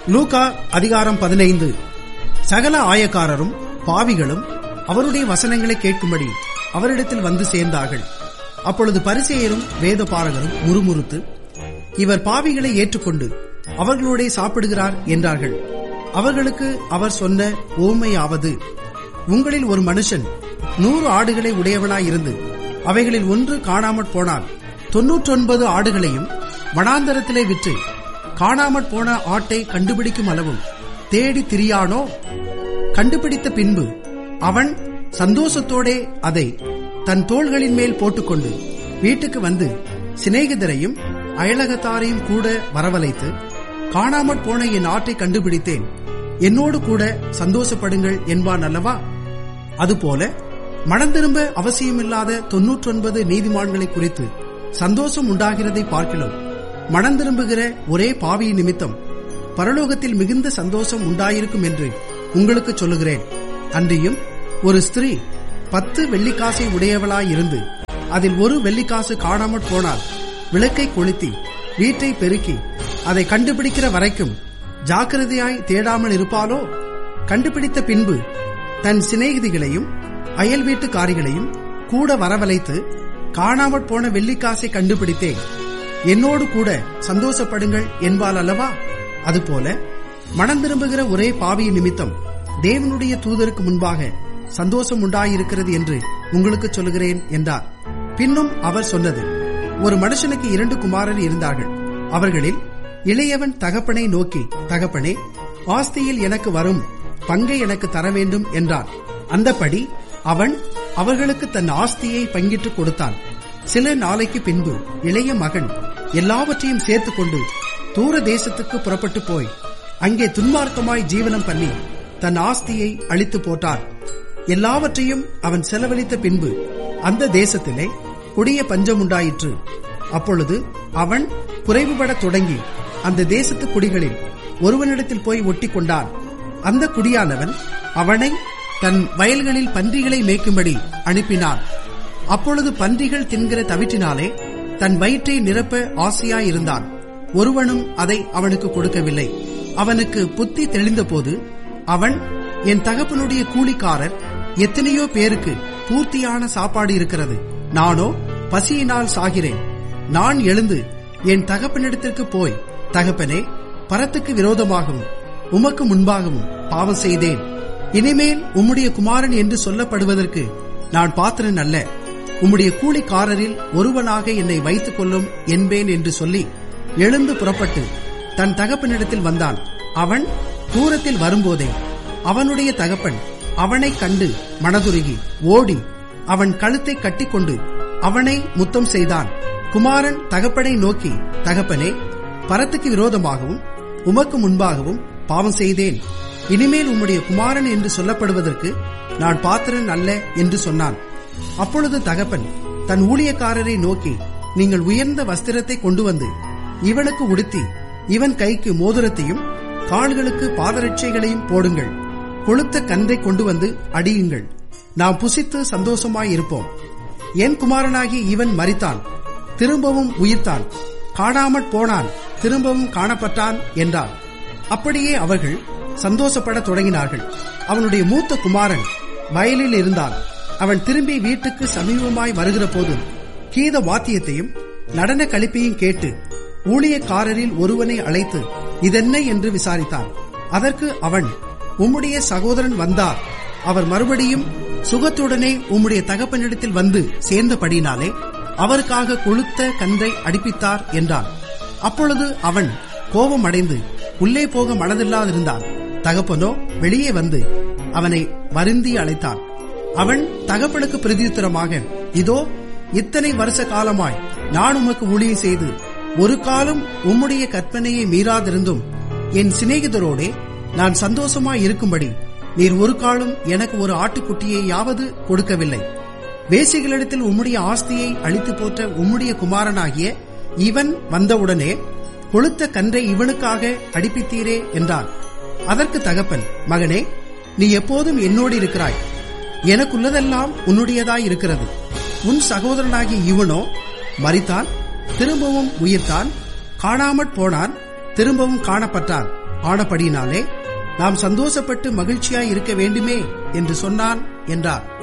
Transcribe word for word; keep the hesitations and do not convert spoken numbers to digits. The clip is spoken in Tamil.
லூக்கா அதிகாரம் பதினைந்து. சகல ஆயக்காரரும் பாவிகளும் அவருடைய வசனங்களை கேட்கும்படி அவரிடத்தில் வந்து சேர்ந்தார்கள். அப்பொழுது பரிசேயரும் வேதபாரகரும் முறுமுறுத்து, இவர் பாவிகளை ஏற்றுக்கொண்டு அவர்களோட சாப்பிடுகிறார் என்றார்கள். அவர்களுக்கு அவர் சொன்ன ஓமையாவது, உங்களில் ஒரு மனுஷன் நூறு ஆடுகளை உடையவனாயிருந்து அவைகளில் ஒன்று காணாமற் போனால் தொன்னூற்றொன்பது ஆடுகளையும் வனாந்தரத்திலே விற்று காணாமற் போன ஆட்டை கண்டுபிடிக்கும் அளவும் தேடி திரியானோ? கண்டுபிடித்த பின்பு அவன் சந்தோஷத்தோடே அதை தன் தோள்களின் மேல் போட்டுக்கொண்டு வீட்டுக்கு வந்து சிநேகிதரையும் அயலகத்தாரையும் கூட வரவழைத்து, காணாமற் போன என் ஆட்டை கண்டுபிடித்தேன், என்னோடு கூட சந்தோஷப்படுங்கள் என்பான் அல்லவா? அதுபோல மனம் திரும்ப அவசியமில்லாத தொன்னூற்றொன்பது நீதிமான்களை குறித்து சந்தோஷம் உண்டாகிறதை பார்க்கிறோம். மனம் திரும்புகிற ஒரே பாவியின் நிமித்தம் பரலோகத்தில் மிகுந்த சந்தோஷம் உண்டாயிருக்கும் என்று உங்களுக்கு சொல்லுகிறேன். அன்றியும் ஒரு ஸ்திரீ பத்து வெள்ளிக்காசை உடையவளாயிருந்து அதில் ஒரு வெள்ளிக்காசு காணாமற் போனால் விளக்கை கொளுத்தி வீட்டை பெருக்கி அதை கண்டுபிடிக்கிற வரைக்கும் ஜாக்கிரதையாய் தேடாமல் இருப்பாளோ? கண்டுபிடித்த பின்பு தன் சிநேகிதிகளையும் அயல் வீட்டுக்காரிகளையும் கூட வரவழைத்து, காணாமற் போன வெள்ளிக்காசை கண்டுபிடித்தேன், என்னோடு கூட சந்தோஷப்படுங்கள் என்பாள் அல்லவா? அதுபோல மனம் திரும்புகிற ஒரே பாவியின் நிமித்தம் தேவனுடைய தூதருக்கு முன்பாக சந்தோஷம் உண்டாயிருக்கிறது என்று உங்களுக்கு சொல்லுகிறேன் என்றார். பின்னும் அவர் சொன்னது, ஒரு மனுஷனுக்கு இரண்டு குமாரர் இருந்தார்கள். அவர்களில் இளையவன் தகப்பனை நோக்கி, தகப்பனே, ஆஸ்தியில் எனக்கு வரும் பங்கை எனக்கு தர வேண்டும் என்றான். அந்தபடி அவன் அவர்களுக்கு தன் ஆஸ்தியை பங்கிட்டு கொடுத்தான். சில நாளைக்கு பின்பு இளைய மகன் எல்லாவற்றையும் சேர்த்துக் கொண்டு தூர தேசத்துக்கு புறப்பட்டு போய் அங்கே துன்மார்க்கமாய் ஜீவனம் பண்ணி தன் ஆஸ்தியை அழித்து போட்டார். எல்லாவற்றையும் அவன் செலவழித்த பின்பு அந்த தேசத்திலே கொடிய பஞ்சம் உண்டாயிற்று. அப்பொழுது அவன் குறைவுபட தொடங்கி அந்த தேசத்து குடிகளில் ஒருவனிடத்தில் போய் ஒட்டி கொண்டான். அந்த குடியானவன் அவனை தன் வயல்களில் பன்றிகளை மேய்க்கும்படி அனுப்பினான். அப்பொழுது பன்றிகள் தின்கிற தவிற்றினாலே தன் வயிற்றை நிரப்ப ஆசையாயிருந்தான். ஒருவனும் அதை அவனுக்கு கொடுக்கவில்லை. அவனுக்கு புத்தி தெளிந்த போது அவன், என் தகப்பனுடைய கூலிக்காரர் எத்தனையோ பேருக்கு பூர்த்தியான சாப்பாடு இருக்கிறது, நானோ பசியினால் சாகிறேன். நான் எழுந்து என் தகப்பனிடத்திற்கு போய், தகப்பனே, பரத்துக்கு விரோதமாகவும் உமக்கு முன்பாகவும் பாவம் செய்தேன். இனிமேல் உம்முடைய குமாரன் என்று சொல்லப்படுவதற்கு நான் பாத்திரன் அல்ல. உம்முடைய கூலிக்காரரில் ஒருவனாக என்னை வைத்துக் கொள்ளும் என்பேன் என்று சொல்லி எழுந்து புறப்பட்டு தன் தகப்பனிடத்தில் வந்தான். அவன் தூரத்தில் வரும்போதே அவனுடைய தகப்பன் அவனை கண்டு மனதுருகி ஓடி அவன் கழுத்தை கட்டிக்கொண்டு அவனை முத்தம் செய்தான். குமாரன் தகப்பனை நோக்கி, தகப்பனே, பரத்துக்கு விரோதமாகவும் உமக்கு முன்பாகவும் பாவம் செய்தேன். இனிமேல் உம்முடைய குமாரன் என்று சொல்லப்படுவதற்கு நான் பாத்திரன் அல்ல என்று சொன்னான். அப்பொழுது தகப்பன் தன் ஊழியக்காரரை நோக்கி, நீங்கள் உயர்ந்த வஸ்திரத்தை கொண்டு வந்து இவனுக்கு உடுத்தி இவன் கைக்கு மோதிரத்தையும் கால்களுக்கு பாதரட்சைகளையும் போடுங்கள். கொளுத்த கன்றை கொண்டு வந்து அடியுங்கள், நாம் புசித்து சந்தோஷமாயிருப்போம். என் குமாரனாகி இவன் மரித்தான், திரும்பவும் உயிர்த்தான், காணாமற் போனான், திரும்பவும் காணப்பட்டான் என்றார். அப்படியே அவர்கள் சந்தோஷப்பட தொடங்கினார்கள். அவனுடைய மூத்த குமாரன் வயலில் இருந்தான். அவன் திரும்பி வீட்டுக்கு சமீபமாய் வருகிற போது கீத வாத்தியத்தையும் நடன களிப்பையும் கேட்டு ஊழியக்காரரில் ஒருவனை அழைத்து இதென்ன என்று விசாரித்தான். அதற்கு அவன், உம்முடைய சகோதரன் வந்தார், அவர் மறுபடியும் சுகத்துடனே உம்முடைய தகப்பனிடத்தில் வந்து சேர்ந்தபடினாலே அவருக்காக கொளுத்த கன்றை அடிப்பித்தார் என்றான். அப்பொழுது அவன் கோபம் அடைந்து உள்ளே போக மனதில்லாதிருந்தான். தகப்பனோ வெளியே வந்து அவனை வருந்தி அழைத்தான். அவன் தகப்பனுக்கு பிரதியுத்தரமாக, இதோ, இத்தனை வருஷ காலமாய் நான் உமக்கு ஊழியம் செய்து ஒரு காலம் உம்முடைய கற்பனையை மீறாதிருந்தும் என் சிநேகிதரோடே நான் சந்தோஷமாய் இருக்கும்படி நீர் ஒரு காலம் எனக்கு ஒரு ஆட்டுக்குட்டியையாவது கொடுக்கவில்லை. வேசிகளிடத்தில் உம்முடைய ஆஸ்தியை அழித்து போற்ற உம்முடைய குமாரனாகிய இவன் வந்தவுடனே கொளுத்த கன்றை இவனுக்காக அடிப்பித்தீரே என்றான். அதற்கு தகப்பன், மகனே, நீ எப்போதும் என்னோடு இருக்கிறாய், எனக்குள்ளதெல்லாம் உன்னுடையதாய் இருக்கிறது. உன் சகோதரனாகிய இவனோ மரித்தான், திரும்பவும் உயிர்த்தான், காணாமற் போனான், திரும்பவும் காணப்பட்டான். ஆனபடினாலே நாம் சந்தோஷப்பட்டு மகிழ்ச்சியாய் இருக்க வேண்டுமே என்று சொன்னான் என்றார்.